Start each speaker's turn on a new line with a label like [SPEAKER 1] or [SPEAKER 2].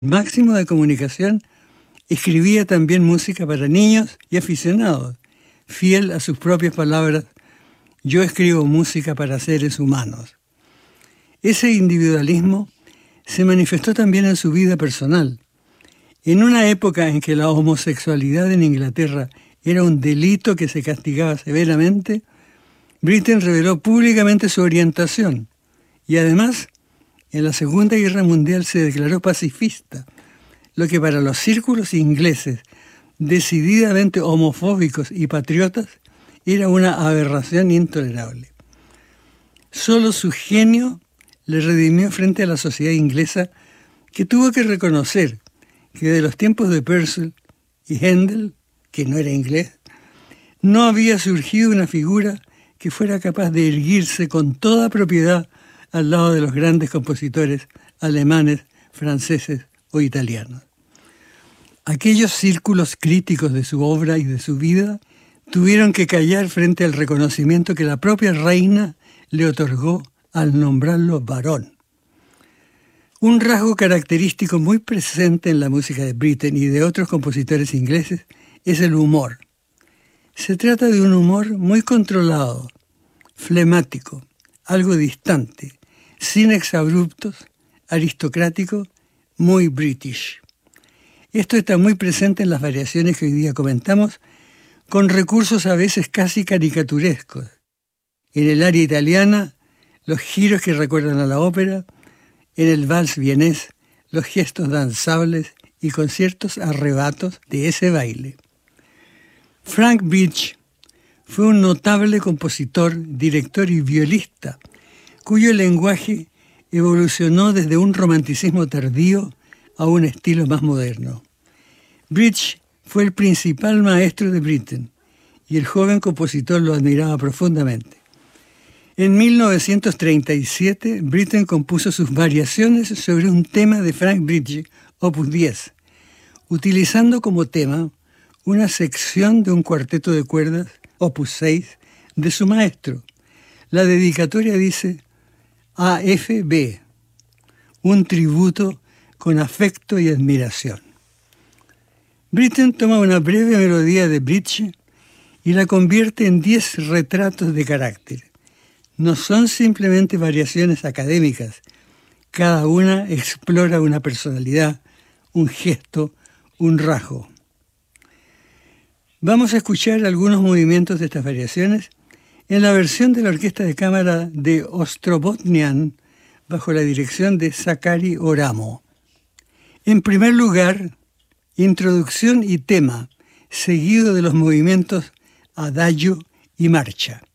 [SPEAKER 1] máximo de comunicación, escribía también música para niños y aficionados, fiel a sus propias palabras: yo escribo música para seres humanos. Ese individualismo se manifestó también en su vida personal. En una época en que la homosexualidad en Inglaterra era un delito que se castigaba severamente, Britten reveló públicamente su orientación y además en la Segunda Guerra Mundial se declaró pacifista, lo que para los círculos ingleses decididamente homofóbicos y patriotas era una aberración intolerable. Solo su genio le redimió frente a la sociedad inglesa, que tuvo que reconocer que de los tiempos de Purcell y Händel, que no era inglés, no había surgido una figura que fuera capaz de erguirse con toda propiedad al lado de los grandes compositores alemanes, franceses o italianos. Aquellos círculos críticos de su obra y de su vida tuvieron que callar frente al reconocimiento que la propia reina le otorgó al nombrarlo varón. Un rasgo característico muy presente en la música de Britten y de otros compositores ingleses es el humor. Se trata de un humor muy controlado, flemático, algo distante, sin exabruptos, aristocrático, muy british. Esto está muy presente en las variaciones que hoy día comentamos, con recursos a veces casi caricaturescos. En el aria italiana, los giros que recuerdan a la ópera; en el vals vienés, los gestos danzables y con ciertos arrebatos de ese baile. Frank Beach fue un notable compositor, director y violista, cuyo lenguaje evolucionó desde un romanticismo tardío a un estilo más moderno. Bridge fue el principal maestro de Britten y el joven compositor lo admiraba profundamente. En 1937, Britten compuso sus variaciones sobre un tema de Frank Bridge, opus 10, utilizando como tema una sección de un cuarteto de cuerdas, opus 6, de su maestro. La dedicatoria dice: AFB, un tributo con afecto y admiración. Britten toma una breve melodía de Bridge y la convierte en 10 retratos de carácter. No son simplemente variaciones académicas, cada una explora una personalidad, un gesto, un rasgo. Vamos a escuchar algunos movimientos de estas variaciones en la versión de la Orquesta de Cámara de Ostrobotnian, bajo la dirección de Sakari Oramo. En primer lugar, introducción y tema, seguido de los movimientos adagio y marcha.